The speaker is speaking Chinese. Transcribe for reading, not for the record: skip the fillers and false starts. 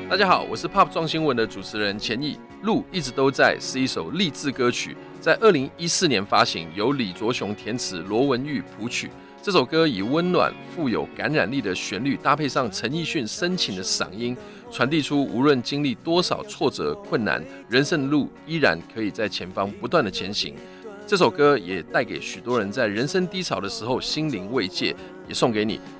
大家好，我是 Pop 撞新闻的主持人钱毅。路一直都在是一首励志歌曲，在2014年发行，由李卓雄填词，罗文玉谱曲。这首歌以温暖、富有感染力的旋律，搭配上陈奕迅深情的嗓音，传递出无论经历多少挫折困难，人生的路依然可以在前方不断的前行。这首歌也带给许多人在人生低潮的时候心灵慰藉，也送给你。